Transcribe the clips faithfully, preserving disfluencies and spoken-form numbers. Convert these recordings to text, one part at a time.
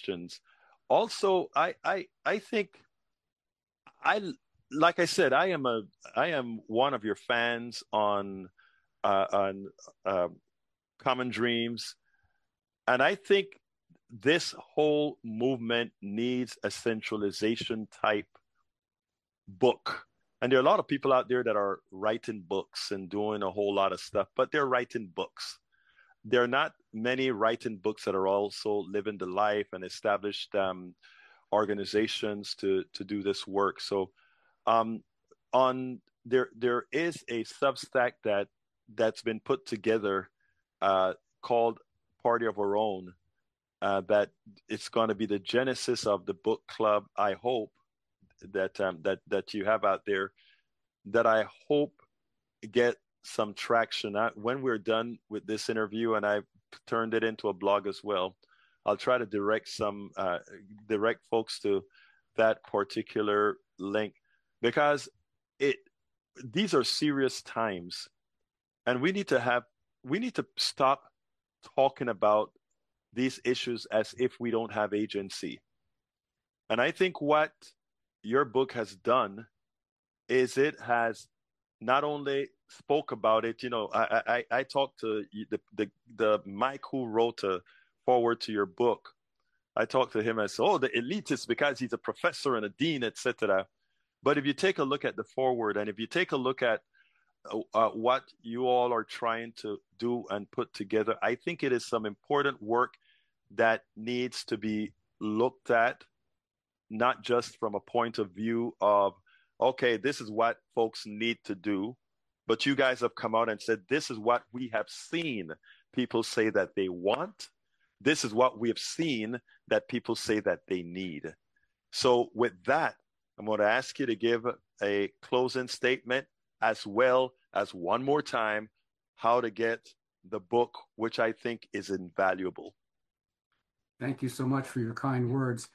questions. Also, I I I think I like I said, I am a I am one of your fans on uh, on uh, Common Dreams, and I think this whole movement needs a centralization type book. And there are a lot of people out there that are writing books and doing a whole lot of stuff, but they're writing books. There are not many writing books that are also living the life and established um, organizations to to do this work. So um, on there there is a Substack that that's been put together uh, called Party of Our Own. Uh, that it's going to be the genesis of the book club. I hope that um, that that you have out there. That I hope get some traction. I, when we're done with this interview, and I've turned it into a blog as well, I'll try to direct some uh, direct folks to that particular link because it these are serious times, and we need to have we need to stop talking about these issues as if we don't have agency. And I think what your book has done is it has not only spoke about it, you know, I I, I talked to the, the the Mike who wrote a forward to your book. I talked to him as, oh, the elitist because he's a professor and a dean, et cetera. But if you take a look at the forward and if you take a look at uh, what you all are trying to do and put together, I think it is some important work that needs to be looked at, not just from a point of view of, okay, this is what folks need to do, but you guys have come out and said, this is what we have seen people say that they want. This is what we have seen that people say that they need. So with that, I'm going to ask you to give a closing statement as well as one more time how to get the book, which I think is invaluable. Thank you so much for your kind words.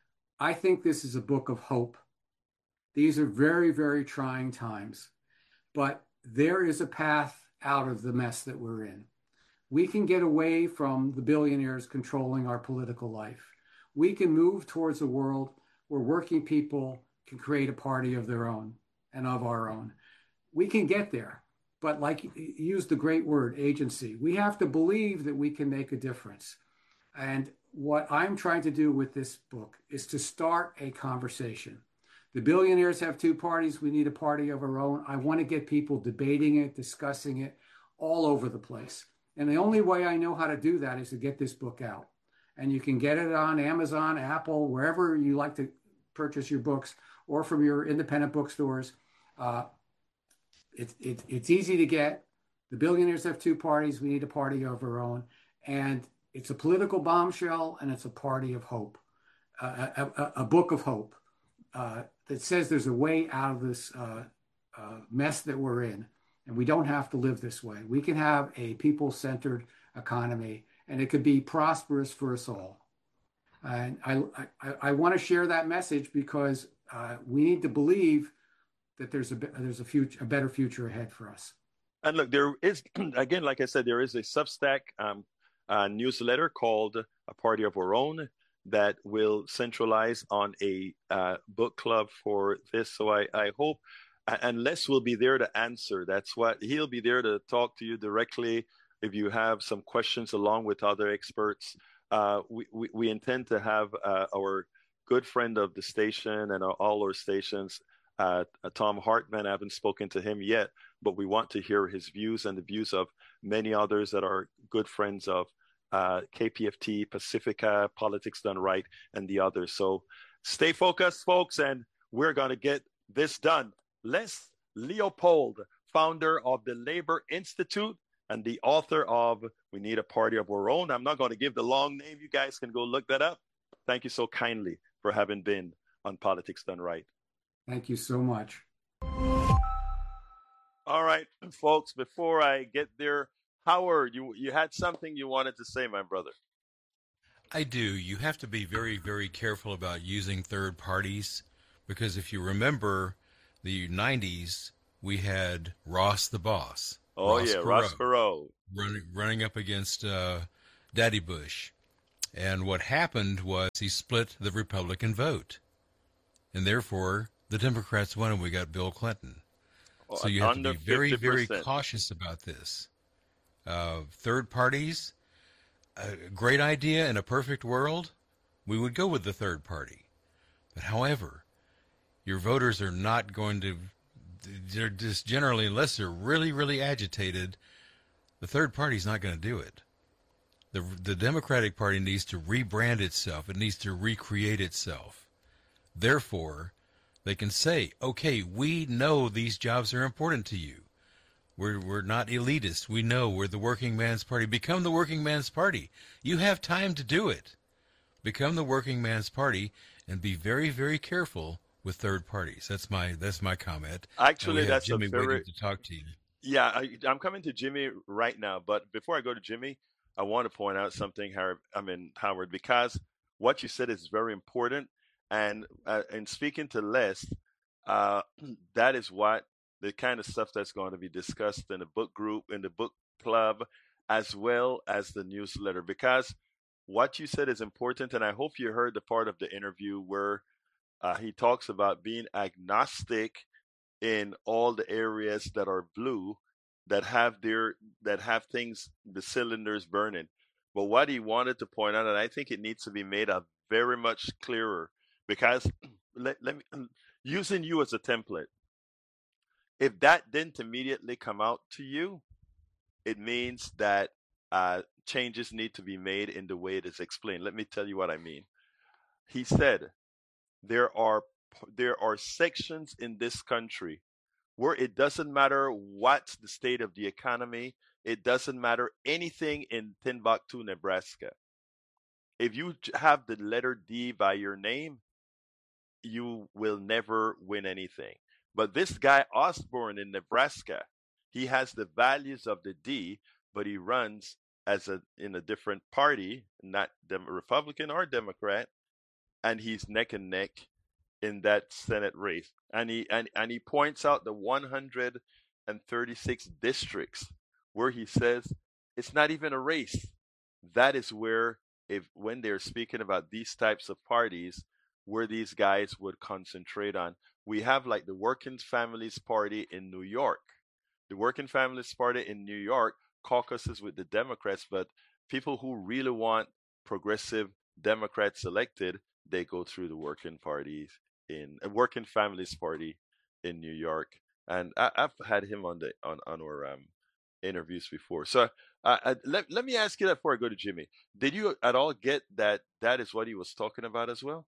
I think this is a book of hope. These are very, very trying times, but there is a path out of the mess that we're in. We can get away from the billionaires controlling our political life. We can move towards a world where working people can create a party of their own and of our own. We can get there, but like you used the great word, agency, we have to believe that we can make a difference. And what I'm trying to do with this book is to start a conversation. The billionaires have two parties. We need a party of our own. I want to get people debating it, discussing it all over the place. And the only way I know how to do that is to get this book out. And you can get it on Amazon, Apple, wherever you like to purchase your books, or from your independent bookstores. Uh, it, it, it's easy to get. The billionaires have two parties. We need a party of our own. And it's a political bombshell, and it's a party of hope, uh, a, a, a book of hope uh, that says there's a way out of this uh, uh, mess that we're in. And we don't have to live this way. We can have a people-centered economy, and it could be prosperous for us all. And I, I, I want to share that message because uh, we need to believe that there's a there's a future, a better future ahead for us. And look, there is again, like I said, there is a Substack um, uh, newsletter called "A Party of Our Own" that will centralize on a uh, book club for this. So I, I hope. And Les will be there to answer. That's what he'll be there to talk to you directly if you have some questions along with other experts. Uh, we, we, we intend to have uh, our good friend of the station and all our stations, uh, Tom Hartman. I haven't spoken to him yet, but we want to hear his views and the views of many others that are good friends of uh, K P F T, Pacifica, Politics Done Right, and the others. So stay focused, folks, and we're going to get this done. Les Leopold, founder of the Labor Institute and the author of We Need a Party of Our Own. I'm not going to give the long name. You guys can go look that up. Thank you so kindly for having been on Politics Done Right. Thank you so much. All right, folks, before I get there, Howard, you, you had something you wanted to say, my brother. I do. You have to be very, very careful about using third parties because if you remember the nineties, we had Ross the Boss. Oh, Ross yeah, Perot, Ross Perot. Running, running up against uh, Daddy Bush. And what happened was he split the Republican vote. And therefore, the Democrats won and we got Bill Clinton. So you have to be very, very cautious about this. Uh, third parties, a great idea in a perfect world, we would go with the third party. But however, your voters are not going to, they're just generally, unless they're really, really agitated, the third party's not going to do it. The, the Democratic Party needs to rebrand itself. It needs to recreate itself. Therefore, they can say, okay, we know these jobs are important to you. We're, we're not elitist. We know we're the working man's party. Become the working man's party. You have time to do it. Become the working man's party and be very, very careful with third parties. That's my that's my comment. Actually, that's Jimmy a very, waiting to talk to you. Yeah, I, I'm coming to Jimmy right now. But before I go to Jimmy, I want to point out something, Howard, I mean, Howard, because what you said is very important. And uh, in speaking to Les, uh, that is what the kind of stuff that's going to be discussed in the book group, in the book club, as well as the newsletter. Because what you said is important, and I hope you heard the part of the interview where uh, he talks about being agnostic in all the areas that are blue, that have their that have things, the cylinders burning. But what he wanted to point out, and I think it needs to be made a very much clearer, because let, let me using you as a template. If that didn't immediately come out to you, it means that uh, changes need to be made in the way it is explained. Let me tell you what I mean. He said there are there are sections in this country where it doesn't matter what's the state of the economy. It doesn't matter anything in Timbuktu, Nebraska. If you have the letter D by your name, you will never win anything. But this guy Osborne in Nebraska, he has the values of the D, but he runs as a in a different party, not Dem- Republican or Democrat, and he's neck and neck in that Senate race. And he and, and he points out the one hundred thirty-six districts where he says it's not even a race. That is where, if when they're speaking about these types of parties, where these guys would concentrate on. We have like the Working Families Party in New York. The Working Families Party in New York caucuses with the Democrats, but people who really want progressive Democrats elected, they go through the Working Parties in uh, Working Families Party in New York. And I, I've had him on the on, on our um, interviews before. So uh, uh, let let me ask you that before I go to Jimmy. Did you at all get that that is what he was talking about as well?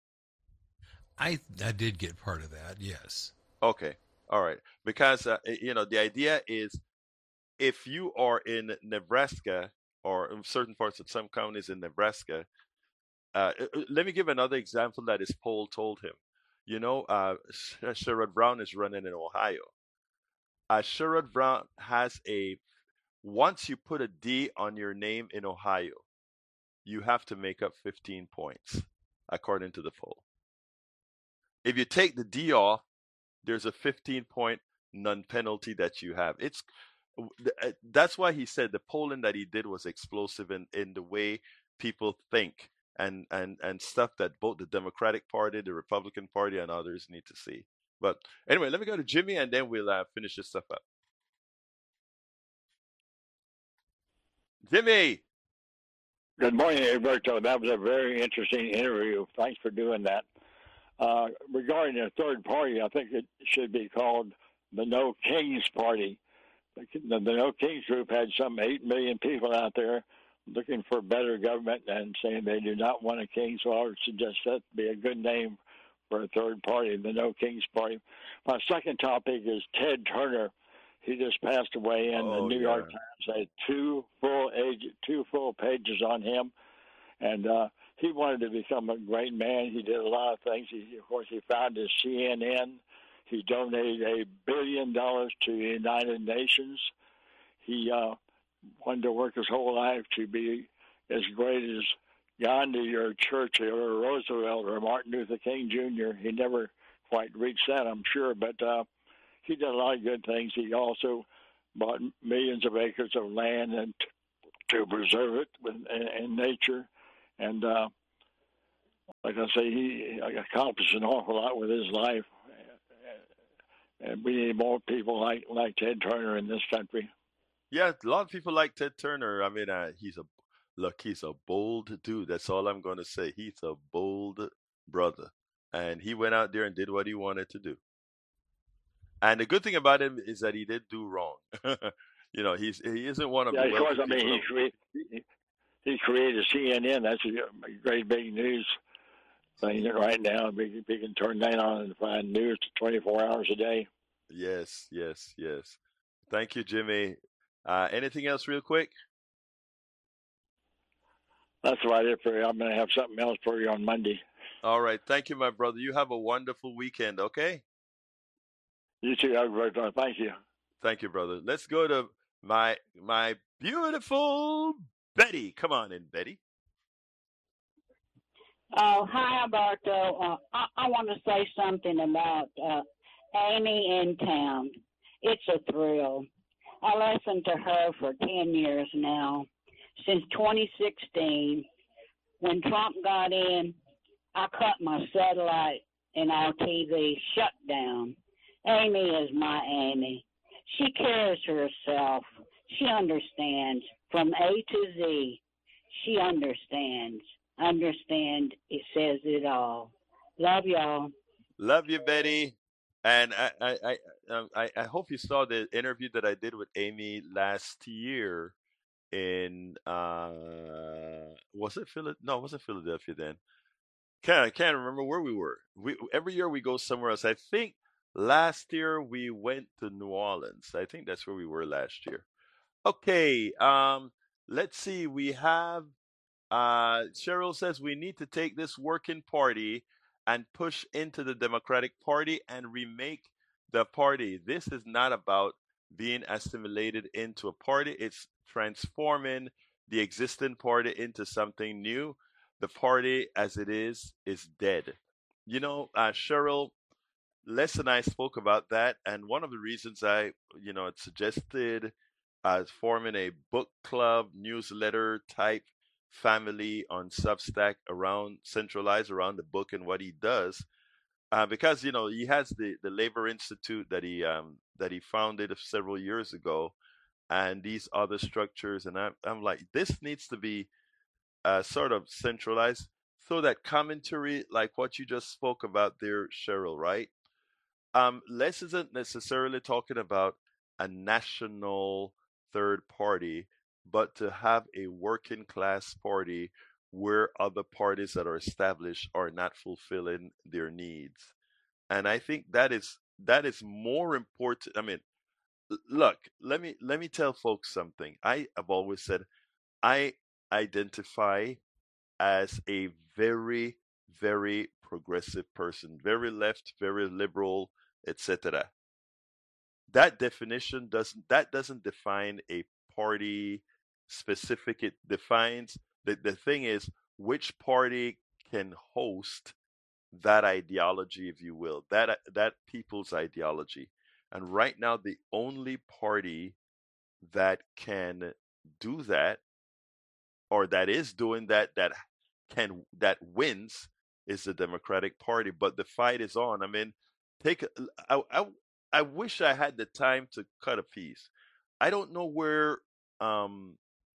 I I did get part of that, yes. Okay. All right. Because, uh, you know, the idea is if you are in Nebraska or in certain parts of some counties in Nebraska, uh, let me give another example that his poll told him. You know, uh, Sherrod Brown is running in Ohio. Uh, Sherrod Brown has a, once you put a D on your name in Ohio, you have to make up fifteen points, according to the poll. If you take the D off, there's a fifteen point non-penalty that you have. It's that's why he said the polling that he did was explosive in, in the way people think and, and, and stuff that both the Democratic Party, the Republican Party, and others need to see. But anyway, let me go to Jimmy, and then we'll uh, finish this stuff up. Jimmy! Good morning, Alberto. That was a very interesting interview. Thanks for doing that. Uh, regarding a third party, I think it should be called the No Kings Party. The, the No Kings group had some eight million people out there looking for better government and saying they do not want a king, so I would suggest that be a good name for a third party, the No Kings Party. My second topic is Ted Turner. He just passed away, and oh, the New yeah. York Times had two full age, two full pages on him, and uh, he wanted to become a great man. He did a lot of things. He, of course, he founded C N N. He donated a billion dollars to the United Nations. He uh, wanted to work his whole life to be as great as Gandhi or Churchill or Roosevelt or Martin Luther King Junior He never quite reached that, I'm sure, but uh, he did a lot of good things. He also bought millions of acres of land and t- to preserve it in, in nature. And uh, like I say, he accomplished an awful lot with his life. And we need more people like, like Ted Turner in this country. Yeah, a lot of people like Ted Turner. I mean, uh, he's a look. He's a bold dude. That's all I'm going to say. He's a bold brother, and he went out there and did what he wanted to do. And the good thing about him is that he did do wrong. You know, he's he isn't one of yeah, the of course. wealthy I mean, people. he created he, he created C N N. That's a great big news thing right now. We, we can turn that on and find news twenty-four hours a day. Yes, yes, yes. Thank you, Jimmy. Uh, anything else, real quick? That's about it for you. I'm going to have something else for you on Monday. All right. Thank you, my brother. You have a wonderful weekend, okay? You too. Everybody. Thank you. Thank you, brother. Let's go to my my beautiful Betty. Come on in, Betty. Oh, hi, Alberto. Uh, I, I want to say something about uh, Amy in town. It's a thrill. I listened to her for ten years now. Since twenty sixteen, when Trump got in, I cut my satellite and our T V shut down. Amy is my Amy. She cares herself. She understands from A to Z. She understands. Understand, it says it all. Love y'all. Love you, Betty. And I I I, um, I I hope you saw the interview that I did with Amy last year in uh was it Philad? No, it wasn't Philadelphia then. Can't I can't remember where we were. We every year we go somewhere else. I think last year we went to New Orleans. I think that's where we were last year. Okay, um, let's see. We have uh Cheryl says we need to take this working party and push into the Democratic Party and remake the party. This is not about being assimilated into a party. It's transforming the existing party into something new. The party as it is is dead. You know, uh, Cheryl, Les and I spoke about that, and one of the reasons I, you know, had suggested uh, forming a book club newsletter type family on Substack around centralized around the book and what he does, uh, because you know he has the the Labor Institute that he um, that he founded several years ago, and these other structures, and I'm I'm like this needs to be uh, sort of centralized so that commentary like what you just spoke about there, Cheryl, right? Um, Les isn't necessarily talking about a national third party, but to have a working class party where other parties that are established are not fulfilling their needs. And I think that is that is more important. I mean, l- look, let me let me tell folks something. I have always said I identify as a very, very progressive person, very left, very liberal, et cetera. That definition doesn't that doesn't define a party specific. It defines the the thing is which party can host that ideology, if you will, that that people's ideology. And right now, the only party that can do that or that is doing that that can that wins is the Democratic Party. But the fight is on. I mean, take a- I I, I wish I had the time to cut a piece. I don't know where um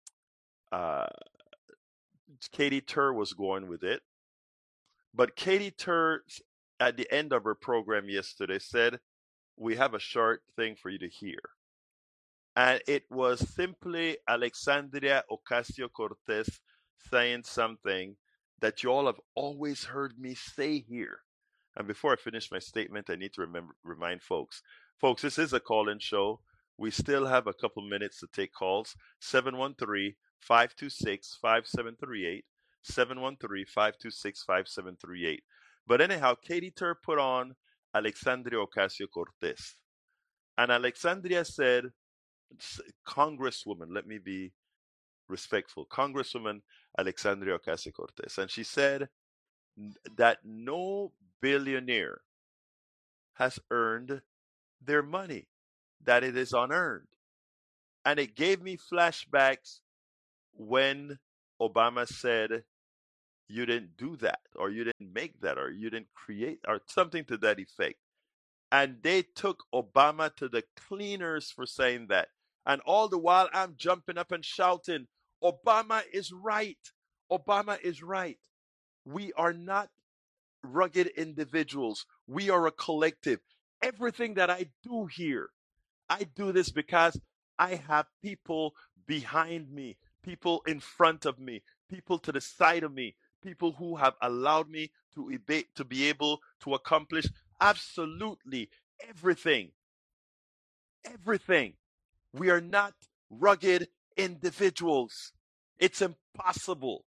uh Katie Tur was going with it, but Katie Tur at the end of her program yesterday said, "We have a short thing for you to hear." And it was simply Alexandria Ocasio Cortez saying something that you all have always heard me say here. And before I finish my statement, I need to remember, remind folks folks, this is a call in show. We still have a couple minutes to take calls. seven one three, five two six, five seven three eight. seven one three, five two six, five seven three eight. But anyhow, Katie Tur put on Alexandria Ocasio Cortez. And Alexandria said, Congresswoman, let me be respectful, Congresswoman Alexandria Ocasio Cortez, and she said that no billionaire has earned their money, that it is unearned. And it gave me flashbacks when Obama said you didn't do that, or you didn't make that, or you didn't create, or something to that effect. And they took Obama to the cleaners for saying that. And all the while, I'm jumping up and shouting, Obama is right. Obama is right. We are not rugged individuals. We are a collective. Everything that I do here, I do this because I have people behind me, people in front of me, people to the side of me, people who have allowed me to, eba- to be able to accomplish absolutely everything. Everything. We are not rugged individuals. It's impossible.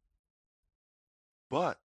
But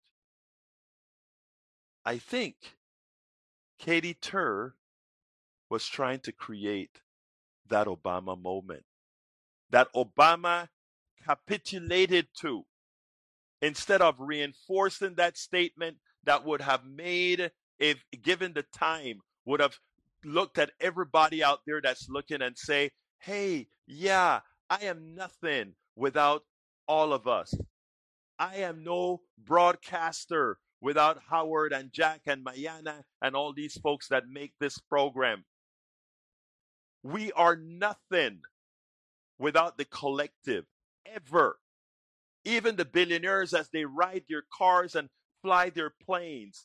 I think Katy Tur was trying to create that Obama moment, that Obama capitulated to, instead of reinforcing that statement that would have made, if given the time, would have looked at everybody out there that's looking and say, hey, yeah, I am nothing without all of us. I am no broadcaster without Howard and Jack and Mayana and all these folks that make this program. We are nothing without the collective, ever. Even the billionaires, as they ride their cars and fly their planes,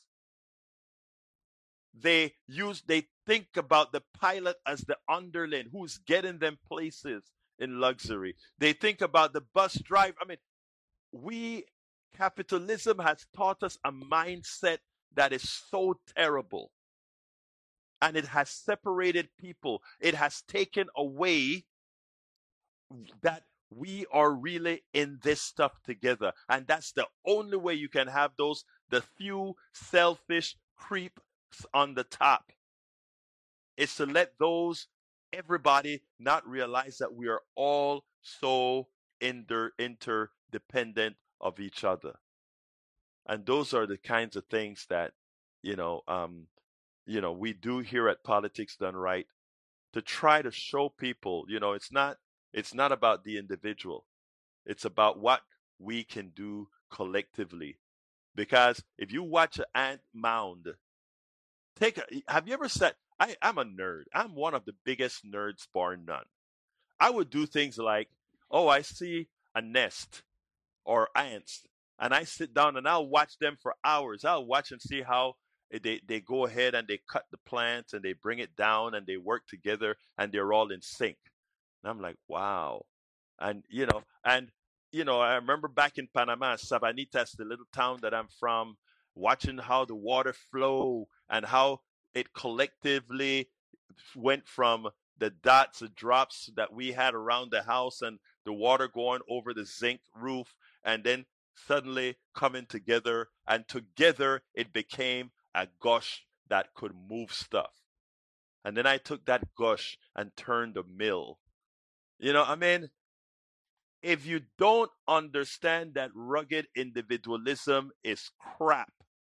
they use, they think about the pilot as the underling who's getting them places in luxury. They think about the bus driver. I mean, we, capitalism has taught us a mindset that is so terrible. And it has separated people. It has taken away that we are really in this stuff together. And that's the only way you can have those, the few selfish creeps on the top, is to let those, everybody, not realize that we are all so inter, interdependent of each other. And those are the kinds of things that, you know, um, you know, we do here at Politics Done Right, to try to show people, you know, it's not, it's not about the individual. It's about what we can do collectively. Because if you watch an ant mound, take a, have you ever said, I, I'm a nerd. I'm one of the biggest nerds, bar none. I would do things like, oh, I see a nest or ants, and I sit down and I'll watch them for hours. I'll watch and see how they, they go ahead and they cut the plants and they bring it down and they work together and they're all in sync. And I'm like, wow. And, you know, and, you know, I remember back in Panama, Sabanitas, the little town that I'm from, watching how the water flow and how it collectively went from the dots, the drops that we had around the house and the water going over the zinc roof, and then suddenly coming together, and together it became a gush that could move stuff. And then I took that gush and turned a mill. You know, I mean, if you don't understand that rugged individualism is crap,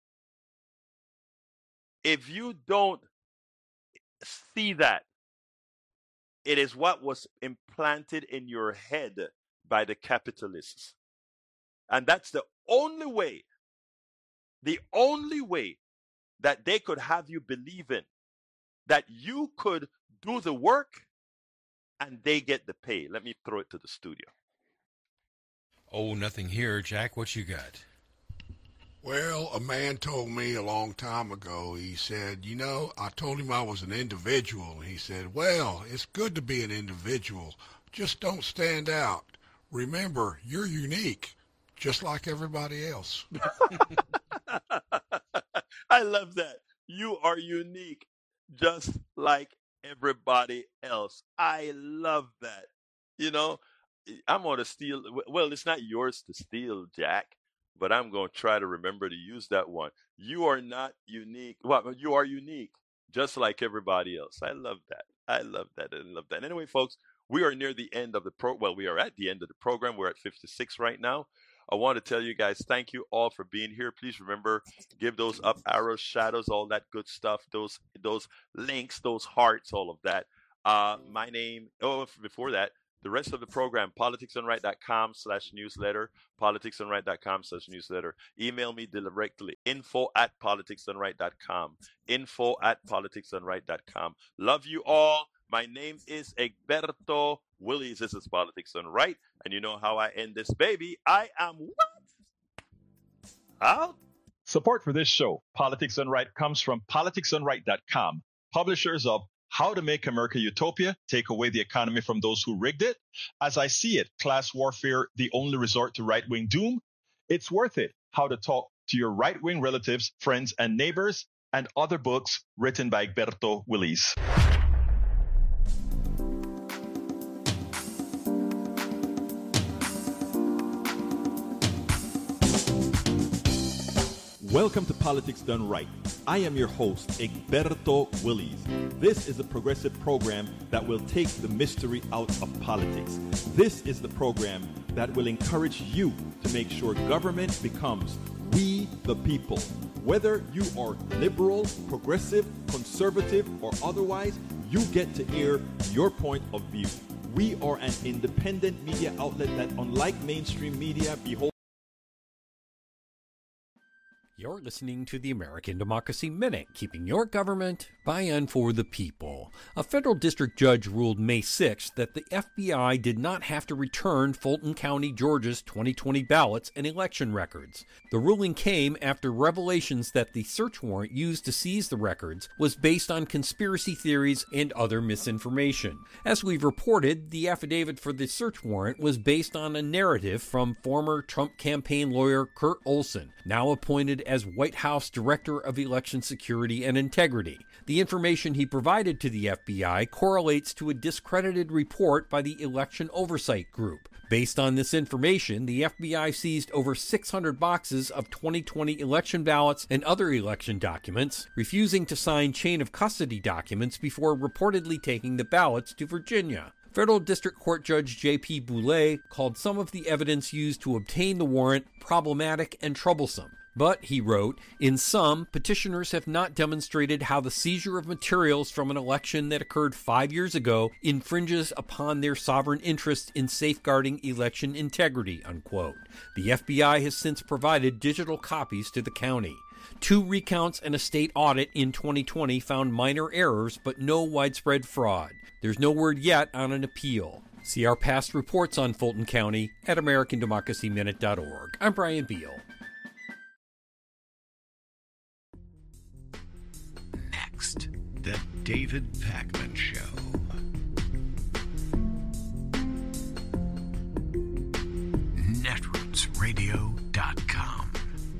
if you don't see that it is what was implanted in your head by the capitalists, and that's the only way, the only way that they could have you believing that you could do the work and they get the pay. Let me throw it to the studio. Oh, nothing here. Jack, what you got? Well, a man told me a long time ago, he said, you know, I told him I was an individual. He said, well, it's good to be an individual. Just don't stand out. Remember, you're unique, just like everybody else. I love that. You are unique, just like everybody else. I love that. You know, I'm going to steal. Well, it's not yours to steal, Jack, but I'm going to try to remember to use that one. You are not unique. Well, you are unique, just like everybody else. I love that. I love that. I love that. Anyway, folks, we are near the end of the pro. Well, we are at the end of the program. We're at fifty-six right now. I want to tell you guys, thank you all for being here. Please remember, give those up arrows, shadows, all that good stuff, those those links, those hearts, all of that. Uh, my name, oh, before that, the rest of the program, politicsdoneright.com slash newsletter, politicsdoneright.com slash newsletter. Email me directly, info at politicsdoneright.com, info at politicsdoneright.com. Love you all. My name is Egberto Willies. This is Politics Done Right. And you know how I end this baby. I am what? Out. Support for this show, Politics Done Right, comes from politics done right dot com, publishers of How to Make America Utopia, Take Away the Economy from Those Who Rigged It, As I See It, Class Warfare, The Only Resort to Right-Wing Doom, It's Worth It, How to Talk to Your Right-Wing Relatives, Friends, and Neighbors, and other books written by Egberto Willies. Welcome to Politics Done Right. I am your host, Egberto Willies. This is a progressive program that will take the mystery out of politics. This is the program that will encourage you to make sure government becomes we the people. Whether you are liberal, progressive, conservative, or otherwise, you get to air your point of view. We are an independent media outlet that, unlike mainstream media, beholds. You're listening to the American Democracy Minute, keeping your government by and for the people. A federal district judge ruled May sixth that the F B I did not have to return Fulton County, Georgia's twenty twenty ballots and election records. The ruling came after revelations that the search warrant used to seize the records was based on conspiracy theories and other misinformation. As we've reported, the affidavit for the search warrant was based on a narrative from former Trump campaign lawyer Kurt Olson, now appointed as White House Director of Election Security and Integrity. The information he provided to the F B I correlates to a discredited report by the Election Oversight Group. Based on this information, the F B I seized over six hundred boxes of twenty twenty election ballots and other election documents, refusing to sign chain of custody documents before reportedly taking the ballots to Virginia. Federal District Court Judge J P Boulay called some of the evidence used to obtain the warrant problematic and troublesome. But, he wrote, in sum, petitioners have not demonstrated how the seizure of materials from an election that occurred five years ago infringes upon their sovereign interest in safeguarding election integrity, unquote. The F B I has since provided digital copies to the county. Two recounts and a state audit in twenty twenty found minor errors, but no widespread fraud. There's no word yet on an appeal. See our past reports on Fulton County at american democracy minute dot org. I'm Brian Beal. The David Pakman Show. netroots radio dot com.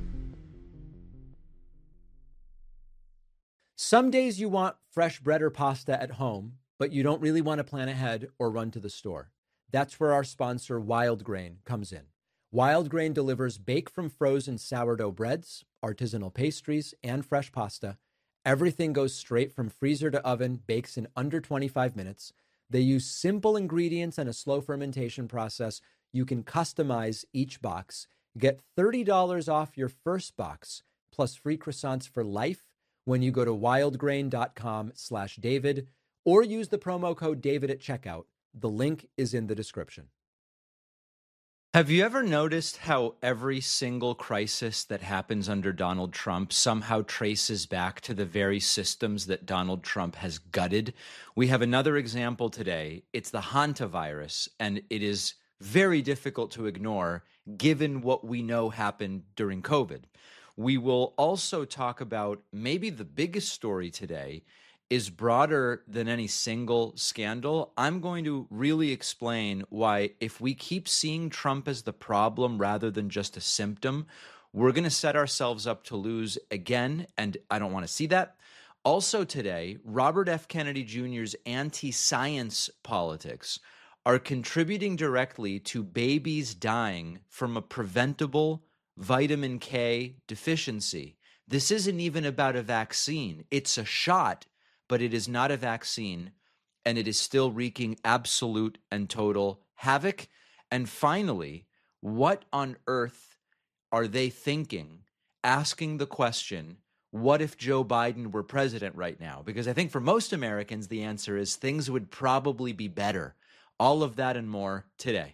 Some days you want fresh bread or pasta at home, but you don't really want to plan ahead or run to the store. That's where our sponsor, Wild Grain, comes in. Wild Grain delivers bake from frozen sourdough breads, artisanal pastries, and fresh pasta. Everything goes straight from freezer to oven, bakes in under twenty-five minutes. They use simple ingredients and a slow fermentation process. You can customize each box. Get thirty dollars off your first box, plus free croissants for life when you go to wildgrain.com slash David, or use the promo code David at checkout. The link is in the description. Have you ever noticed how every single crisis that happens under Donald Trump somehow traces back to the very systems that Donald Trump has gutted? We have another example today. It's the hantavirus, and it is very difficult to ignore given what we know happened during COVID. We will also talk about maybe the biggest story today is broader than any single scandal. I'm going to really explain why, if we keep seeing Trump as the problem rather than just a symptom, we're going to set ourselves up to lose again, and I don't want to see that. Also today, Robert F. Kennedy Junior's anti-science politics are contributing directly to babies dying from a preventable vitamin K deficiency. This isn't even about a vaccine. It's a shot, but it is not a vaccine, and it is still wreaking absolute and total havoc. And finally, what on earth are they thinking, asking the question, what if Joe Biden were president right now? Because I think for most Americans, the answer is things would probably be better All of that and more today.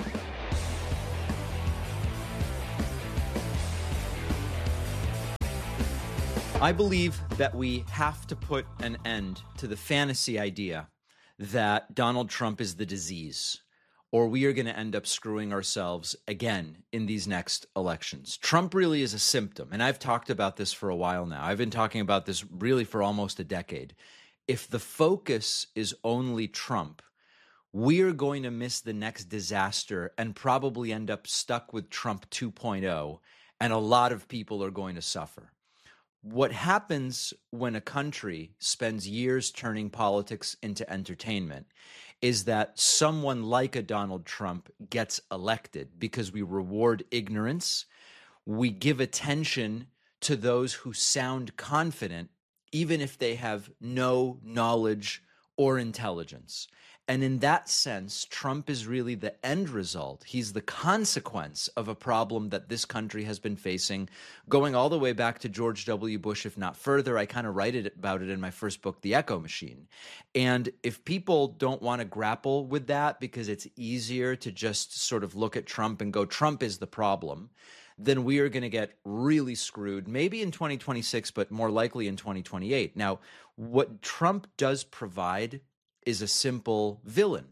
I believe that we have to put an end to the fantasy idea that Donald Trump is the disease, or we are going to end up screwing ourselves again in these next elections. Trump really is a symptom, and I've talked about this for a while now. I've been talking about this really for almost a decade. If the focus is only Trump, we are going to miss the next disaster and probably end up stuck with Trump two point oh, and a lot of people are going to suffer. What happens when a country spends years turning politics into entertainment is that someone like a Donald Trump gets elected because we reward ignorance. We give attention to those who sound confident, even if they have no knowledge or intelligence. And in that sense, Trump is really the end result. He's the consequence of a problem that this country has been facing going all the way back to George W. Bush, if not further. I kind of write it about it in my first book, The Echo Machine. And if people don't want to grapple with that because it's easier to just sort of look at Trump and go, Trump is the problem, then we are going to get really screwed, maybe in twenty twenty-six, but more likely in twenty twenty-eight. Now, what Trump does provide is a simple villain,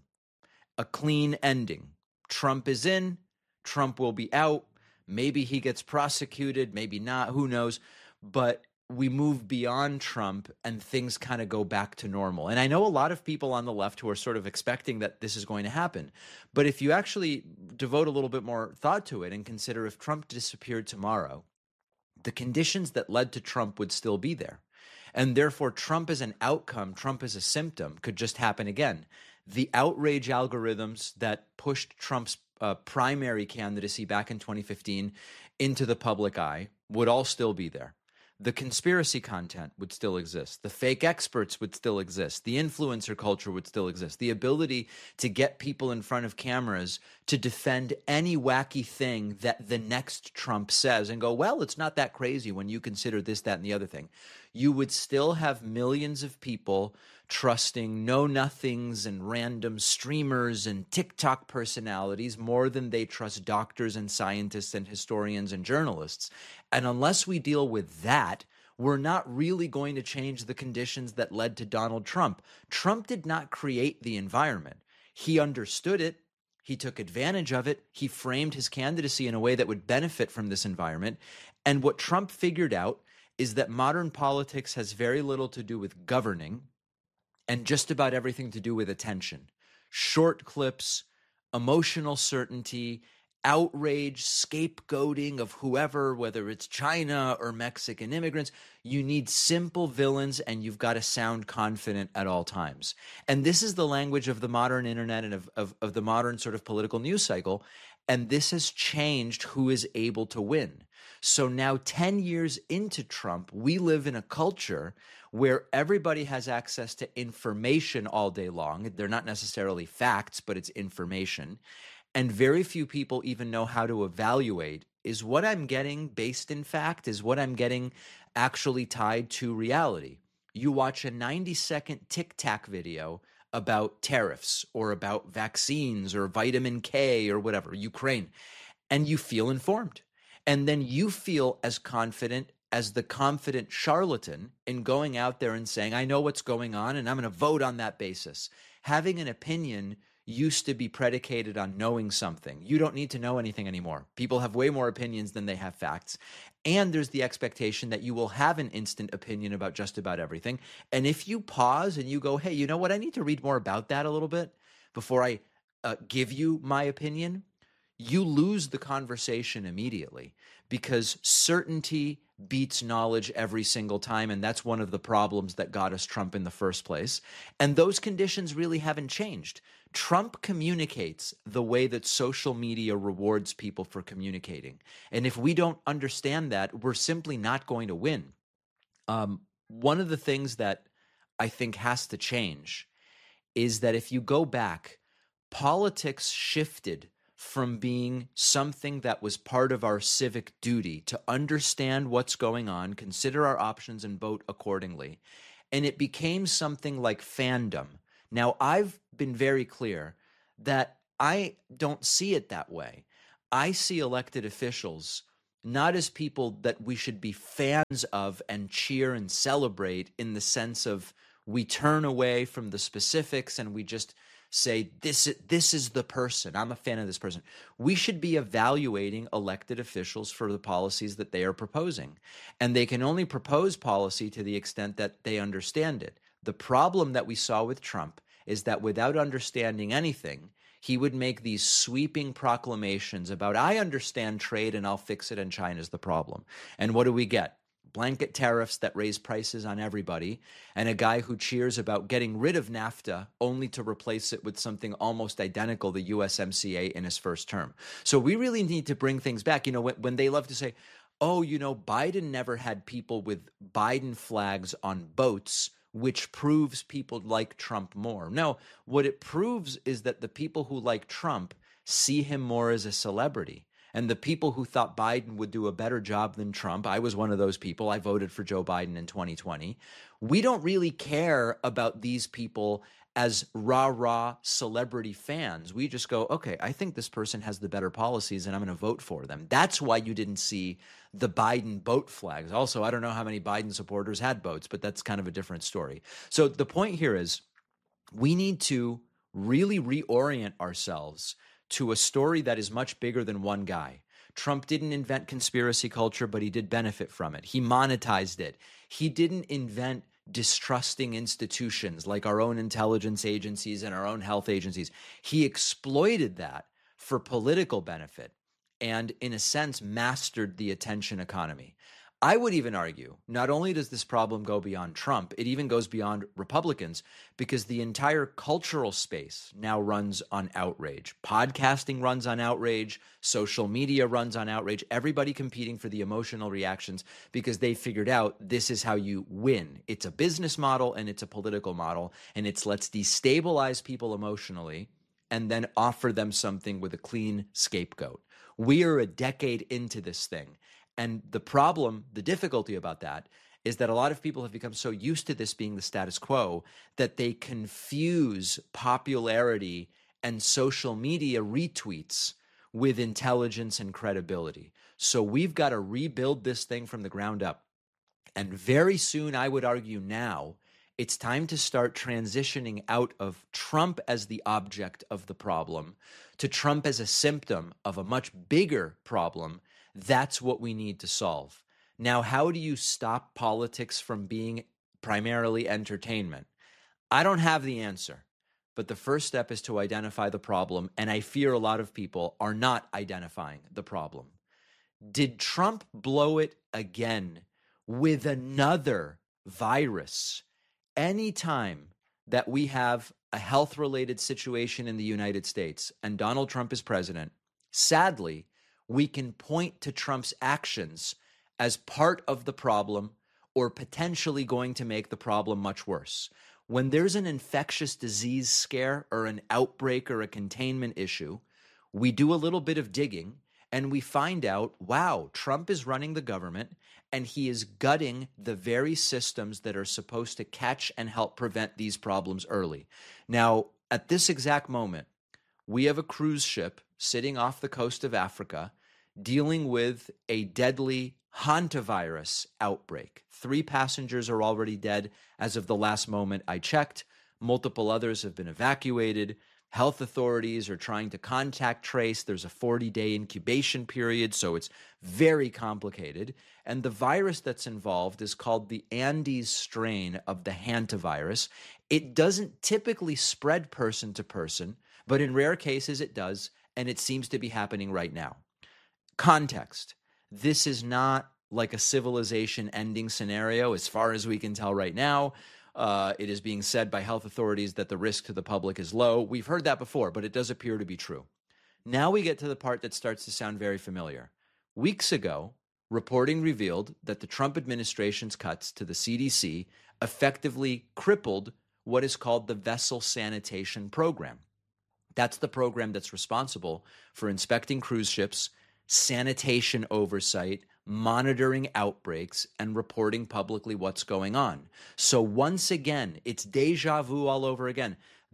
a clean ending. Trump is in, Trump will be out. Maybe he gets prosecuted, maybe not, who knows? But we move beyond Trump and things kind of go back to normal. And I know a lot of people on the left who are sort of expecting that this is going to happen. But if you actually devote a little bit more thought to it and consider if Trump disappeared tomorrow, the conditions that led to Trump would still be there. And therefore, Trump as an outcome, Trump as a symptom could just happen again. The outrage algorithms that pushed Trump's uh, primary candidacy back in twenty fifteen into the public eye would all still be there. The conspiracy content would still exist. The fake experts would still exist. The influencer culture would still exist. The ability to get people in front of cameras to defend any wacky thing that the next Trump says and go, well, it's not that crazy when you consider this, that, and the other thing. You would still have millions of people trusting know-nothings and random streamers and TikTok personalities more than they trust doctors and scientists and historians and journalists. And unless we deal with that, we're not really going to change the conditions that led to Donald Trump. Trump did not create the environment. He understood it. He took advantage of it. He framed his candidacy in a way that would benefit from this environment. And what Trump figured out is that modern politics has very little to do with governing and just about everything to do with attention. Short clips, emotional certainty, outrage, scapegoating of whoever, whether it's China or Mexican immigrants. You need simple villains, and you've got to sound confident at all times. And this is the language of the modern internet and of, of, of the modern sort of political news cycle. And this has changed who is able to win. So now, ten years into Trump, we live in a culture where everybody has access to information all day long. They're not necessarily facts, but it's information. And very few people even know how to evaluate, is what I'm getting based in fact? Is what I'm getting actually tied to reality? You watch a ninety second Tic Tac video about tariffs or about vaccines or vitamin K or whatever, Ukraine, and you feel informed. And then you feel as confident as the confident charlatan in going out there and saying, I know what's going on and I'm going to vote on that basis. Having an opinion used to be predicated on knowing something. You don't need to know anything anymore. People have way more opinions than they have facts. And there's the expectation that you will have an instant opinion about just about everything. And if you pause and you go, hey, you know what? I need to read more about that a little bit before I uh, give you my opinion, you lose the conversation immediately because certainty beats knowledge every single time. And that's one of the problems that got us Trump in the first place. And those conditions really haven't changed. Trump communicates the way that social media rewards people for communicating. And if we don't understand that, we're simply not going to win. Um, one of the things that I think has to change is that if you go back, politics shifted from being something that was part of our civic duty to understand what's going on, consider our options, and vote accordingly. And it became something like fandom. Now, I've been very clear that I don't see it that way. I see elected officials not as people that we should be fans of and cheer and celebrate in the sense of we turn away from the specifics and we just say, this, this is the person. I'm a fan of this person. We should be evaluating elected officials for the policies that they are proposing. And they can only propose policy to the extent that they understand it. The problem that we saw with Trump is that without understanding anything, he would make these sweeping proclamations about, I understand trade and I'll fix it and China's the problem. And what do we get? Blanket tariffs that raise prices on everybody, and a guy who cheers about getting rid of NAFTA only to replace it with something almost identical, the U S M C A, in his first term. So we really need to bring things back. You know, when, when they love to say, oh, you know, Biden never had people with Biden flags on boats, which proves people like Trump more. No, what it proves is that the people who like Trump see him more as a celebrity. And the people who thought Biden would do a better job than Trump, I was one of those people. I voted for Joe Biden in twenty twenty. We don't really care about these people as rah-rah celebrity fans. We just go, okay, I think this person has the better policies and I'm going to vote for them. That's why you didn't see the Biden boat flags. Also, I don't know how many Biden supporters had boats, but that's kind of a different story. So the point here is we need to really reorient ourselves to a story that is much bigger than one guy. Trump didn't invent conspiracy culture, but he did benefit from it. He monetized it. He didn't invent distrusting institutions like our own intelligence agencies and our own health agencies. He exploited that for political benefit and, in a sense, mastered the attention economy. I would even argue, not only does this problem go beyond Trump, it even goes beyond Republicans, because the entire cultural space now runs on outrage. Podcasting runs on outrage. Social media runs on outrage. Everybody competing for the emotional reactions because they figured out this is how you win. It's a business model and it's a political model, and it's let's destabilize people emotionally and then offer them something with a clean scapegoat. We are a decade into this thing. And the problem, the difficulty about that is that a lot of people have become so used to this being the status quo that they confuse popularity and social media retweets with intelligence and credibility. So we've got to rebuild this thing from the ground up. And very soon, I would argue now, it's time to start transitioning out of Trump as the object of the problem to Trump as a symptom of a much bigger problem. That's what we need to solve. Now, how do you stop politics from being primarily entertainment? I don't have the answer, but the first step is to identify the problem, and I fear a lot of people are not identifying the problem. Did Trump blow it again with another virus? Anytime that we have a health-related situation in the United States and Donald Trump is president, sadly, we can point to Trump's actions as part of the problem or potentially going to make the problem much worse. When there's an infectious disease scare or an outbreak or a containment issue, we do a little bit of digging and we find out, wow, Trump is running the government and he is gutting the very systems that are supposed to catch and help prevent these problems early. Now, at this exact moment, we have a cruise ship sitting off the coast of Africa dealing with a deadly hantavirus outbreak. Three passengers are already dead as of the last moment I checked. Multiple others have been evacuated. Health authorities are trying to contact trace. There's a forty-day incubation period, so it's very complicated. And the virus that's involved is called the Andes strain of the hantavirus. It doesn't typically spread person to person, but in rare cases it does, and it seems to be happening right now. Context. This is not like a civilization-ending scenario as far as we can tell right now. Uh, it is being said by health authorities that the risk to the public is low. We've heard that before, but it does appear to be true. Now we get to the part that starts to sound very familiar. Weeks ago, reporting revealed that the Trump administration's cuts to the C D C effectively crippled what is called the vessel sanitation program. That's the program that's responsible for inspecting cruise ships, sanitation oversight, monitoring outbreaks, and reporting publicly what's going on. So once again, it's deja vu all over again.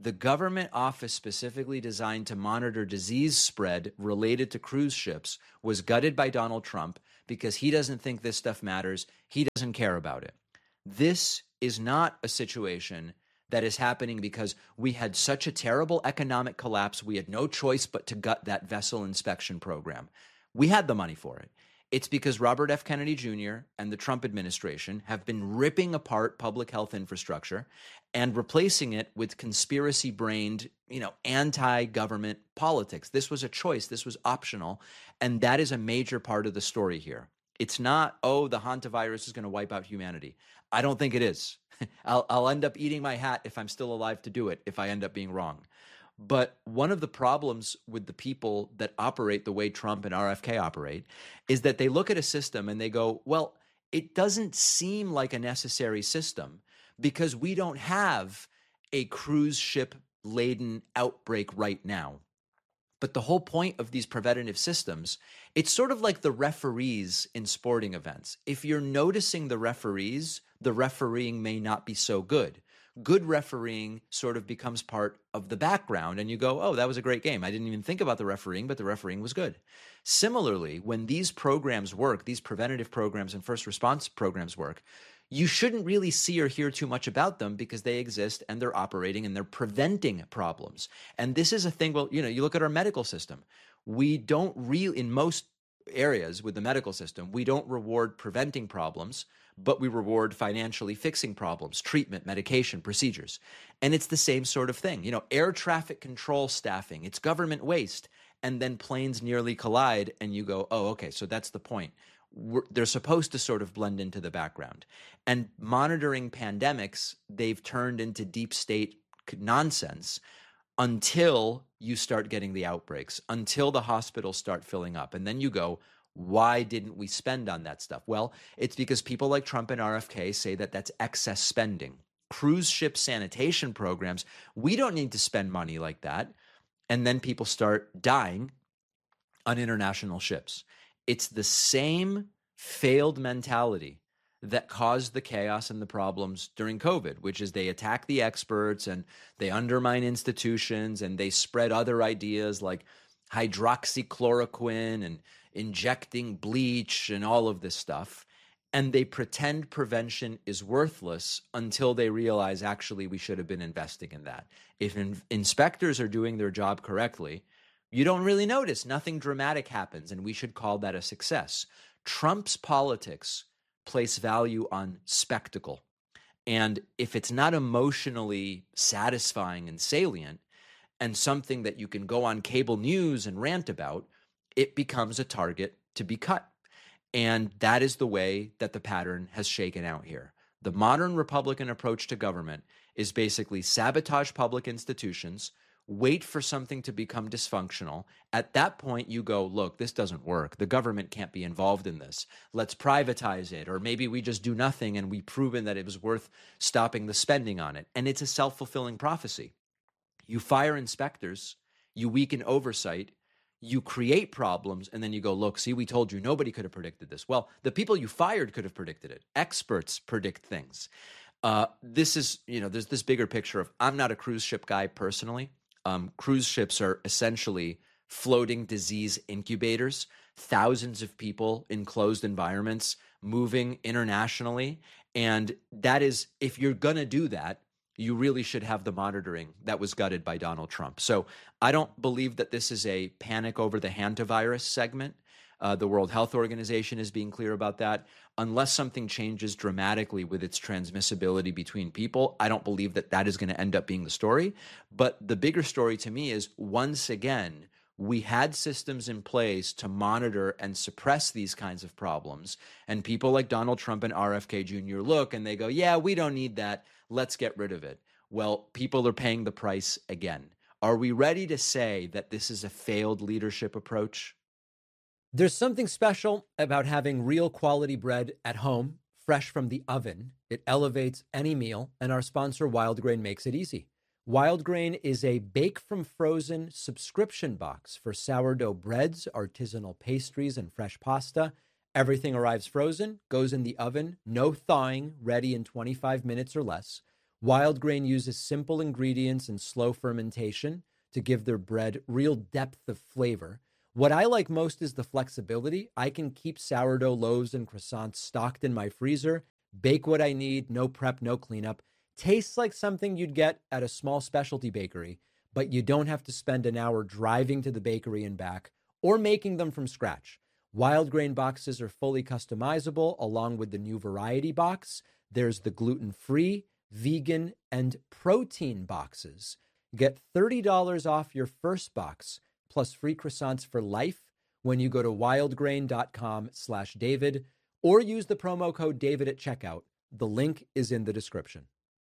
The government office specifically designed to monitor disease spread related to cruise ships was gutted by Donald Trump because he doesn't think this stuff matters. He doesn't care about it. This is not a situation that is happening because we had such a terrible economic collapse. We had no choice but to gut that vessel inspection program. We had the money for it. It's because Robert F. Kennedy Junior and the Trump administration have been ripping apart public health infrastructure and replacing it with conspiracy-brained, you know, anti-government politics. This was a choice. This was optional. And that is a major part of the story here. It's not, oh, the hantavirus is going to wipe out humanity. I don't think it is. I'll, I'll end up eating my hat if I'm still alive to do it, if I end up being wrong. But one of the problems with the people that operate the way Trump and R F K operate is that they look at a system and they go, well, it doesn't seem like a necessary system because we don't have a cruise ship laden outbreak right now. But the whole point of these preventative systems, it's sort of like the referees in sporting events. If you're noticing the referees, the refereeing may not be so good. Good refereeing sort of becomes part of the background, and you go, oh, that was a great game. I didn't even think about the refereeing, but the refereeing was good. Similarly, when these programs work, these preventative programs and first response programs work, you shouldn't really see or hear too much about them because they exist and they're operating and they're preventing problems. And this is a thing, well, you know, you look at our medical system. We don't really, in most areas with the medical system, we don't reward preventing problems, but we reward financially fixing problems, treatment, medication, procedures. And it's the same sort of thing. You know, air traffic control staffing, it's government waste. And then planes nearly collide and you go, oh, okay, so that's the point. We're, they're supposed to sort of blend into the background. And monitoring pandemics, they've turned into deep state nonsense until you start getting the outbreaks, until the hospitals start filling up. And then you go, why didn't we spend on that stuff? Well, it's because people like Trump and R F K say that that's excess spending. Cruise ship sanitation programs, we don't need to spend money like that. And then people start dying on international ships. It's the same failed mentality that caused the chaos and the problems during COVID, which is they attack the experts and they undermine institutions and they spread other ideas like hydroxychloroquine and injecting bleach and all of this stuff. And they pretend prevention is worthless until they realize actually we should have been investing in that. If in- inspectors are doing their job correctly, you don't really notice. Nothing dramatic happens, and we should call that a success. Trump's politics place value on spectacle. And if it's not emotionally satisfying and salient and something that you can go on cable news and rant about, it becomes a target to be cut. And that is the way that the pattern has shaken out here. The modern Republican approach to government is basically sabotage public institutions, wait for something to become dysfunctional. At that point, you go, look, this doesn't work. The government can't be involved in this. Let's privatize it. Or maybe we just do nothing and we've proven that it was worth stopping the spending on it. And it's a self-fulfilling prophecy. You fire inspectors, you weaken oversight, you create problems, and then you go, look, see, we told you nobody could have predicted this. Well, the people you fired could have predicted it. Experts predict things. Uh, this is, you know, there's this bigger picture of, I'm not a cruise ship guy personally. Um, cruise ships are essentially floating disease incubators, thousands of people in closed environments moving internationally. And that is, if you're going to do that, you really should have the monitoring that was gutted by Donald Trump. So I don't believe that this is a panic over the hantavirus segment. Uh, the World Health Organization is being clear about that. Unless something changes dramatically with its transmissibility between people, I don't believe that that is going to end up being the story. But the bigger story to me is, once again, we had systems in place to monitor and suppress these kinds of problems. And people like Donald Trump and R F K Junior look and they go, yeah, we don't need that. Let's get rid of it. Well, people are paying the price again. Are we ready to say that this is a failed leadership approach? There's something special about having real quality bread at home, fresh from the oven. It elevates any meal, and our sponsor, Wild Grain, makes it easy. Wild Grain is a bake from frozen subscription box for sourdough breads, artisanal pastries, and fresh pasta. Everything arrives frozen, goes in the oven, no thawing, ready in twenty-five minutes or less. Wild Grain uses simple ingredients and slow fermentation to give their bread real depth of flavor. What I like most is the flexibility. I can keep sourdough loaves and croissants stocked in my freezer, bake what I need, no prep, no cleanup. Tastes like something you'd get at a small specialty bakery, but you don't have to spend an hour driving to the bakery and back or making them from scratch. Wild Grain boxes are fully customizable along with the new variety box. There's the gluten-free, vegan, and protein boxes. Get thirty dollars off your first box plus free croissants for life when you go to wildgrain.com slash David or use the promo code David at checkout. The link is in the description.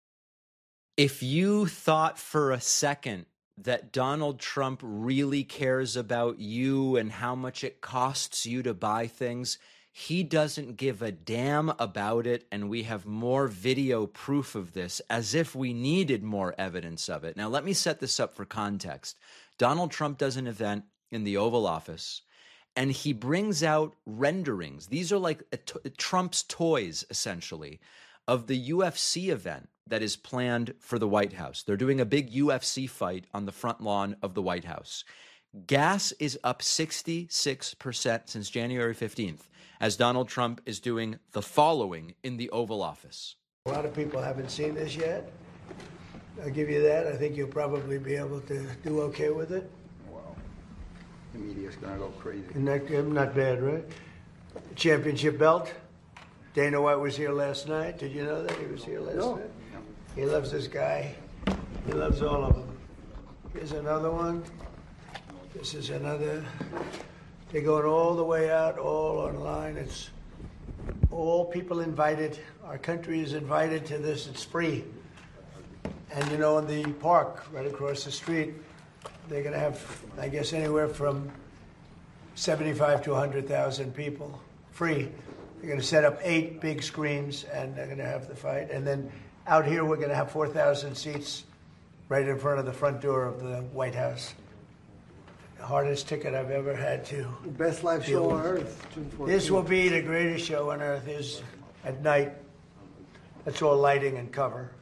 If you thought for a second that Donald Trump really cares about you and how much it costs you to buy things, he doesn't give a damn about it, and we have more video proof of this, as if we needed more evidence of it. Now, let me set this up for context. Donald Trump does an event in the Oval Office, and he brings out renderings. These are like a to- Trump's toys, essentially, of the U F C event that is planned for the White House. They're doing a big U F C fight on the front lawn of the White House. Gas is up sixty-six percent since January fifteenth, as Donald Trump is doing the following in the Oval Office. A lot of people haven't seen this yet. I'll give you that. I think you'll probably be able to do okay with it. Wow. The media's going to go crazy. Not, not bad, right? Championship belt. Dana White was here last night. Did you know that? He was here last no. night. He loves this guy. He loves all of them. Here's another one. This is another. They're going all the way out, all online. It's all people invited. Our country is invited to this. It's free. And, you know, in the park right across the street, they're going to have, I guess, anywhere from seventy-five to one hundred thousand people. Free. They're going to set up eight big screens, and they're going to have the fight. And then out here, we're going to have four thousand seats right in front of the front door of the White House. The hardest ticket I've ever had to. The best live show on earth. This will be the greatest show on earth. Is at night. That's all lighting and cover.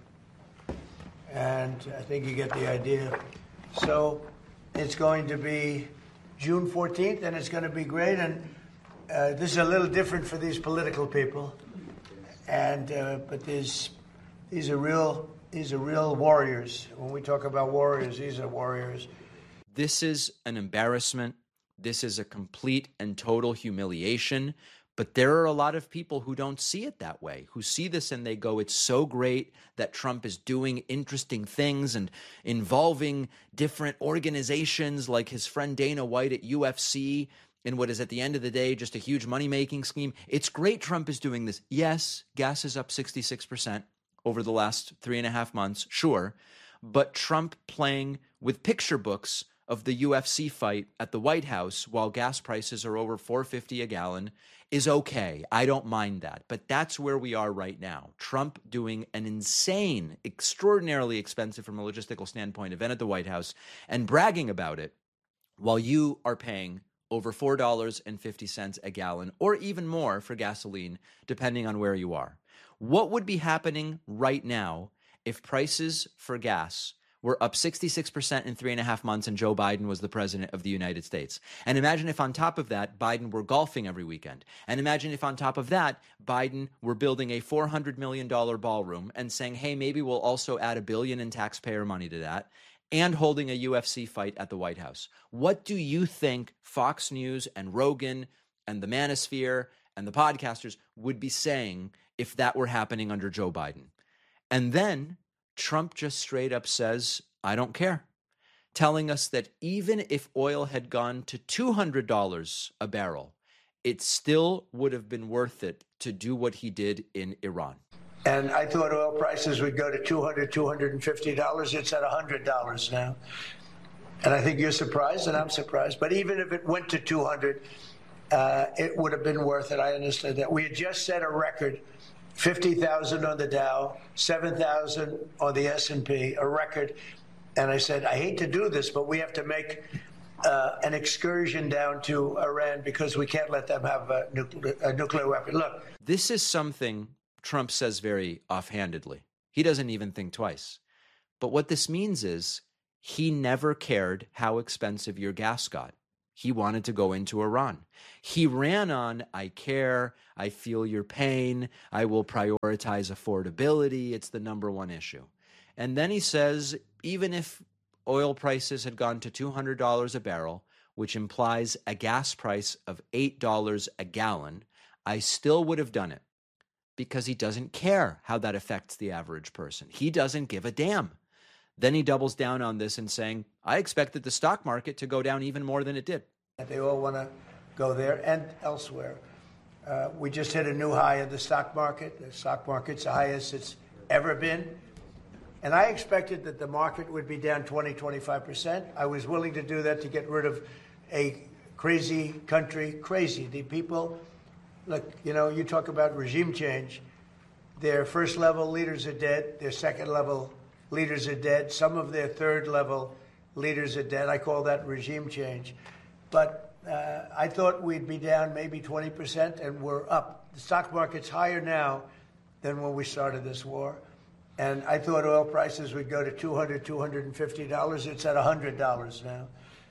And I think you get the idea. So it's going to be June fourteenth, and it's going to be great. And uh, this is a little different for these political people. And uh, but there's these are real these are real warriors. When we talk about warriors, these are warriors. This is an embarrassment. This is a complete and total humiliation. But there are a lot of people who don't see it that way, who see this and they go, it's so great that Trump is doing interesting things and involving different organizations like his friend Dana White at U F C in what is at the end of the day just a huge money-making scheme. It's great Trump is doing this. Yes, gas is up sixty-six percent over the last three and a half months, sure. But Trump playing with picture books of the U F C fight at the White House while gas prices are over four fifty a gallon is okay. I don't mind that. But that's where we are right now. Trump doing an insane, extraordinarily expensive from a logistical standpoint event at the White House and bragging about it while you are paying over four dollars and fifty cents a gallon or even more for gasoline, depending on where you are. What would be happening right now if prices for gas were up sixty-six percent in three and a half months and Joe Biden was the president of the United States? And imagine if on top of that, Biden were golfing every weekend. And imagine if on top of that, Biden were building a four hundred million dollars ballroom and saying, hey, maybe we'll also add a billion in taxpayer money to that, and holding a U F C fight at the White House. What do you think Fox News and Rogan and the Manosphere and the podcasters would be saying if that were happening under Joe Biden? And then Trump just straight up says, I don't care, telling us that even if oil had gone to two hundred dollars a barrel, it still would have been worth it to do what he did in Iran. And I thought oil prices would go to two hundred dollars, two hundred fifty dollars. It's at one hundred dollars now. And I think you're surprised, and I'm surprised. But even if it went to two hundred dollars, uh, it would have been worth it. I understand that. We had just set a record. fifty thousand on the Dow, seven thousand on the S and P, a record. And I said, I hate to do this, but we have to make uh, an excursion down to Iran because we can't let them have a nuclear, a nuclear weapon. Look. This is something Trump says very offhandedly. He doesn't even think twice. But what this means is he never cared how expensive your gas got. He wanted to go into Iran. He ran on, I care, I feel your pain, I will prioritize affordability, it's the number one issue. And then he says, even if oil prices had gone to two hundred dollars a barrel, which implies a gas price of eight dollars a gallon, I still would have done it, because he doesn't care how that affects the average person. He doesn't give a damn. Then he doubles down on this and saying, I expected the stock market to go down even more than it did. They all want to go there and elsewhere. Uh, we just hit a new high in the stock market. The stock market's the highest it's ever been. And I expected that the market would be down twenty, twenty-five percent. I was willing to do that to get rid of a crazy country. Crazy. The people, look, you know, you talk about regime change. Their first level leaders are dead. Their second level leaders are dead. Some of their third level leaders are dead. I call that regime change. But uh, I thought we'd be down maybe twenty percent, and we're up. The stock market's higher now than when we started this war. And I thought oil prices would go to two hundred dollars, two hundred fifty dollars. It's at one hundred dollars now.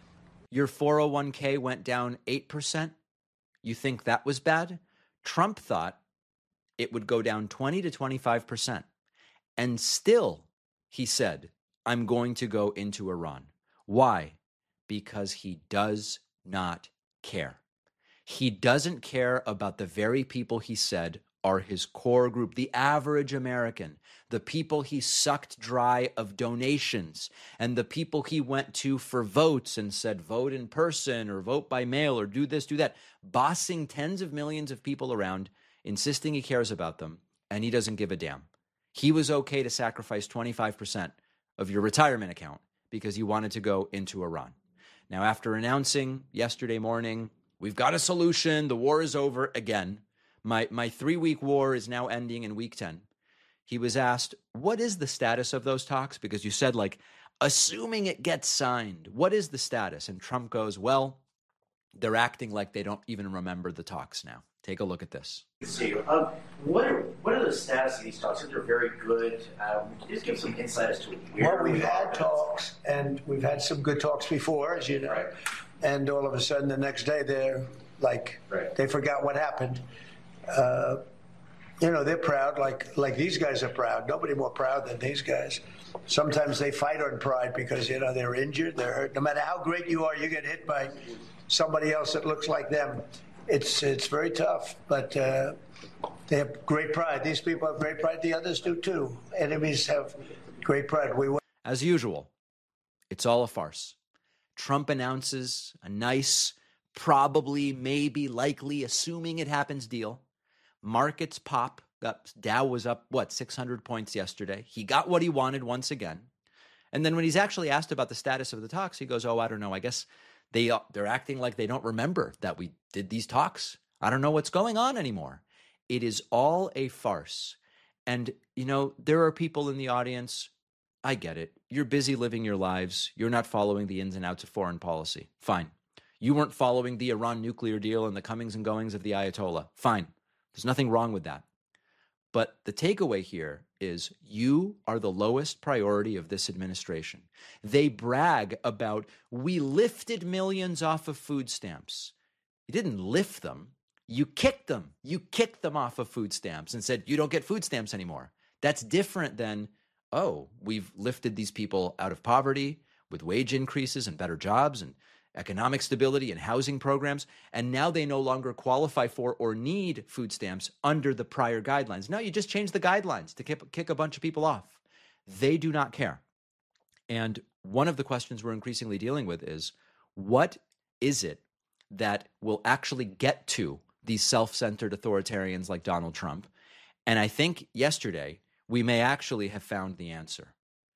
Your four oh one k went down eight percent. You think that was bad? Trump thought it would go down twenty to twenty-five percent. And still, he said, I'm going to go into Iran. Why? Because he does not care. He doesn't care about the very people he said are his core group, the average American, the people he sucked dry of donations, and the people he went to for votes and said, vote in person or vote by mail or do this, do that, bossing tens of millions of people around, insisting he cares about them, and he doesn't give a damn. He was okay to sacrifice twenty-five percent of your retirement account because he wanted to go into Iran. Now, after announcing yesterday morning, we've got a solution, the war is over again, my, my three-week war is now ending in week ten, he was asked, what is the status of those talks? Because you said, like, assuming it gets signed, what is the status? And Trump goes, well, they're acting like they don't even remember the talks now. Take a look at this. See, um, what are what are the status of these talks? They're very good. Um, just give some insight as to where well, we've we had are. talks, and we've had some good talks before, as you know. Right. And all of a sudden, the next day, they're like, right. they forgot what happened. Uh, you know, they're proud, like like these guys are proud. Nobody more proud than these guys. Sometimes they fight on pride because, you know, they're injured, they're hurt. No matter how great you are, you get hit by somebody else that looks like them. It's it's very tough, but uh, they have great pride. These people have great pride. The others do too. Enemies have great pride. We As usual, it's all a farce. Trump announces a nice, probably, maybe, likely, assuming it happens deal. Markets pop. Dow was up, what, six hundred points yesterday. He got what he wanted once again. And then when he's actually asked about the status of the talks, he goes, oh, I don't know. I guess They, they're acting like they don't remember that we did these talks. I don't know what's going on anymore. It is all a farce. And, you know, there are people in the audience. I get it. You're busy living your lives. You're not following the ins and outs of foreign policy. Fine. You weren't following the Iran nuclear deal and the comings and goings of the Ayatollah. Fine. There's nothing wrong with that. But the takeaway here is you are the lowest priority of this administration. They brag about, we lifted millions off of food stamps. You didn't lift them. You kicked them. You kicked them off of food stamps and said, you don't get food stamps anymore. That's different than, oh, we've lifted these people out of poverty with wage increases and better jobs and economic stability and housing programs, and now they no longer qualify for or need food stamps under the prior guidelines. No, you just change the guidelines to kick a bunch of people off. They do not care. And one of the questions we're increasingly dealing with is, what is it that will actually get to these self-centered authoritarians like Donald Trump? And I think yesterday we may actually have found the answer.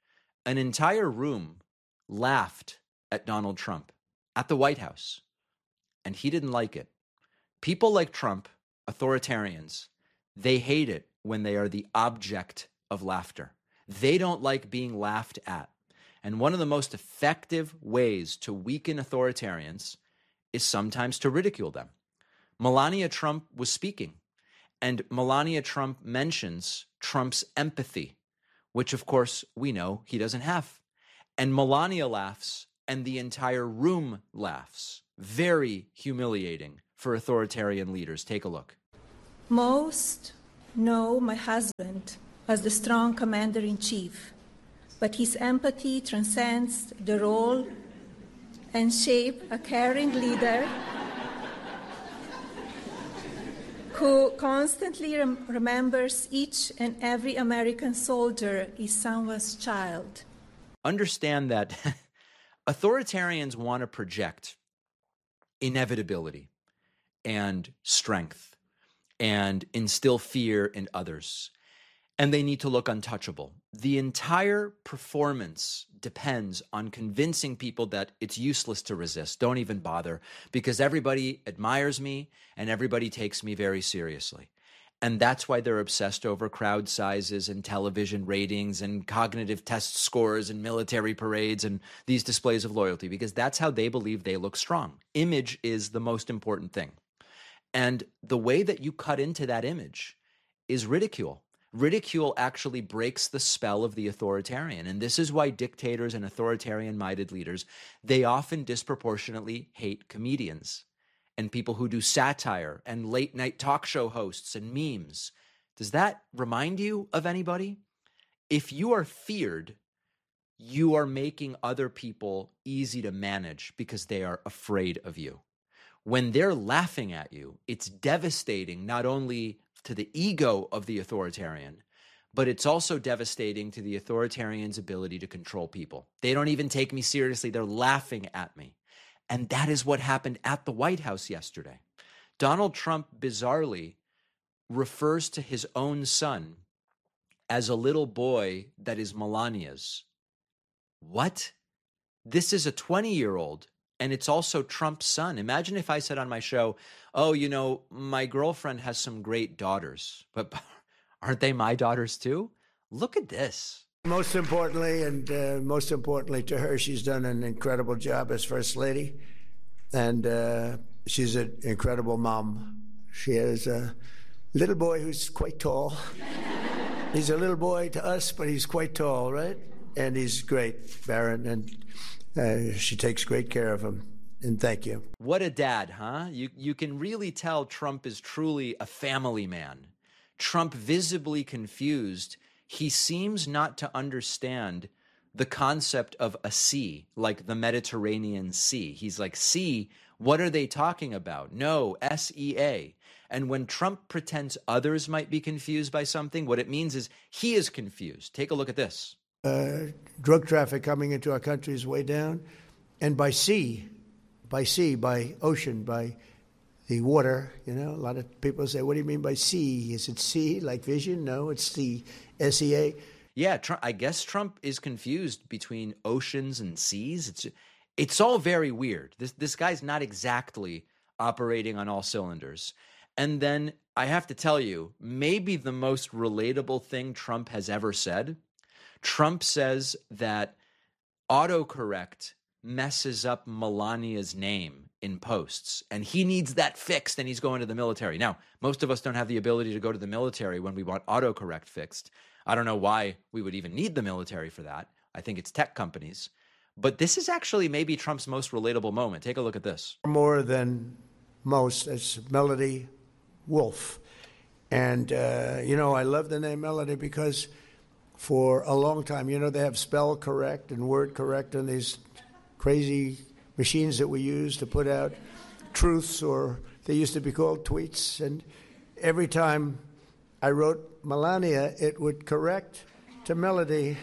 An entire room laughed at Donald Trump at the White House, and he didn't like it. People like Trump, authoritarians, they hate it when they are the object of laughter. They don't like being laughed at. And one of the most effective ways to weaken authoritarians is sometimes to ridicule them. Melania Trump was speaking, and Melania Trump mentions Trump's empathy which of course we know he doesn't have. And Melania laughs, and the entire room laughs. Very humiliating for authoritarian leaders. Take a look. Most know my husband as the strong commander-in-chief, but his empathy transcends the role and shape a caring leader who constantly rem- remembers each and every American soldier is someone's child. Understand that authoritarians want to project inevitability and strength and instill fear in others. And they need to look untouchable. The entire performance depends on convincing people that it's useless to resist. Don't even bother, because everybody admires me and everybody takes me very seriously. And that's why they're obsessed over crowd sizes and television ratings and cognitive test scores and military parades and these displays of loyalty, because that's how they believe they look strong. Image is the most important thing. And the way that you cut into that image is ridicule. Ridicule actually breaks the spell of the authoritarian. And this is why dictators and authoritarian-minded leaders, they often disproportionately hate comedians and people who do satire and late-night talk show hosts and memes. Does that remind you of anybody? If you are feared, you are making other people easy to manage because they are afraid of you. When they're laughing at you, it's devastating not only to the ego of the authoritarian, but it's also devastating to the authoritarian's ability to control people. They don't even take me seriously. They're laughing at me. And that is what happened at the White House yesterday. Donald Trump, bizarrely, refers to his own son as a little boy that is Melania's. What? This is a twenty-year-old, and it's also Trump's son. Imagine if I said on my show, oh, you know, my girlfriend has some great daughters, but aren't they my daughters too? Look at this. Most importantly, and uh, most importantly to her, she's done an incredible job as First Lady, and uh, she's an incredible mom. She has a little boy who's quite tall. He's a little boy to us, but he's quite tall, right? And he's great, Barron, and uh, she takes great care of him. And thank you. What a dad, huh? You you can really tell Trump is truly a family man. Trump visibly confused. He seems not to understand the concept of a sea, like the Mediterranean Sea. He's like, sea, what are they talking about? No, S E A. And when Trump pretends others might be confused by something, what it means is he is confused. Take a look at this. Uh, drug traffic coming into our country is way down. And by sea, by sea, by ocean, by the water, you know, a lot of people say, what do you mean by sea? Is it sea, like vision? No, it's sea, S E A. Yeah, Trump, I guess Trump is confused between oceans and seas. It's it's all very weird. This this guy's not exactly operating on all cylinders. And then I have to tell you, maybe the most relatable thing Trump has ever said. Trump says that autocorrect messes up Melania's name in posts, and he needs that fixed, and he's going to the military. Now, most of us don't have the ability to go to the military when we want autocorrect fixed. I don't know why we would even need the military for that. I think it's tech companies. But this is actually maybe Trump's most relatable moment. Take a look at this. More than most, it's Melody Wolf. And, uh, you know, I love the name Melody because for a long time, you know, they have spell correct and word correct and these crazy machines that we use to put out truths, or they used to be called tweets. And every time I wrote Melania, it would correct to Melody.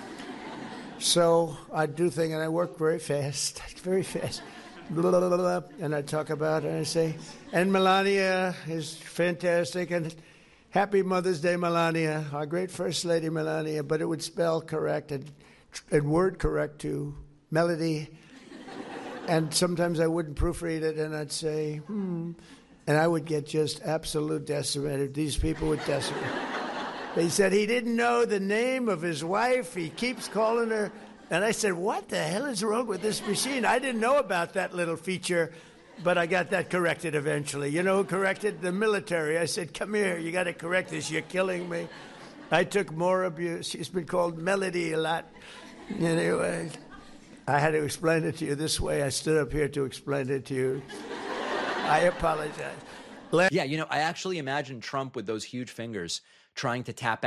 So I do things, and I work very fast, very fast. Blah, blah, blah, blah, and I talk about it, and I say, and Melania is fantastic, and happy Mother's Day, Melania, our great First Lady, Melania, but it would spell correct and, and word correct to Melody. And sometimes I wouldn't proofread it, and I'd say, hmm, and I would get just absolute decimated. These people would decimate. They said he didn't know the name of his wife. He keeps calling her. And I said, what the hell is wrong with this machine? I didn't know about that little feature, but I got that corrected eventually. You know who corrected? The military. I said, come here, you got to correct this. You're killing me. I took more abuse. She's been called Melody a lot. Anyway, I had to explain it to you this way. I stood up here to explain it to you. I apologize. Yeah, you know, I actually imagine Trump with those huge fingers trying to tap